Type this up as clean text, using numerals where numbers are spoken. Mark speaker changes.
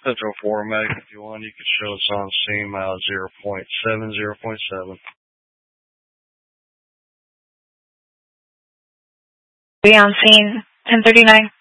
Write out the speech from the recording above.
Speaker 1: Central 4, Medic 51, you could show us on scene, 0.7, 0.7.
Speaker 2: Be on scene, 1039.